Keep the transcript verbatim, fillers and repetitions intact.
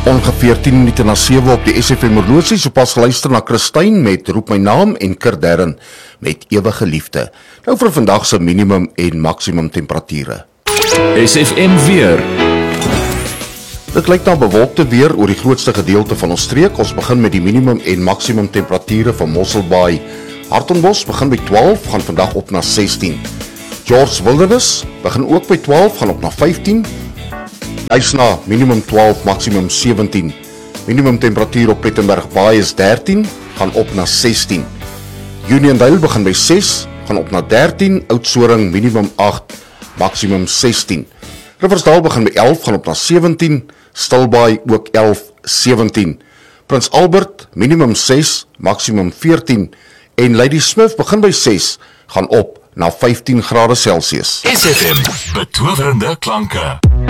Ongeveer tien minute na sewe op die S F M horlosie, sopas geluister na Christine met Roep my naam en Kurt Darren met Ewige Liefde. Nou vir vandag se minimum en maksimum temperature. S F M weer. Dit lyk na bewolkte weer oor die grootste gedeelte van ons streek. Ons begin met die minimum en maksimum temperature van Mosselbaai. Hartenbos begin by twaalf, gaan vandag op na sestien. George Wilderness begin ook by twaalf, gaan op na vyftien. Duisna, minimum twaalf, maximum sewentien. Minimum temperatuur op Plettenberg Baai is dertien, gaan op na sestien. Uniondale begin by ses, gaan op na dertien. Oudtshoorn minimum agt, maximum sestien. Riversdal begin by elf, gaan op na sewentien. Stilbaai ook elf, sewentien. Prins Albert minimum ses, maximum veertien. En Ladysmith begin by ses, gaan op na vyftien grade Celsius. S F M, betowerende klanke.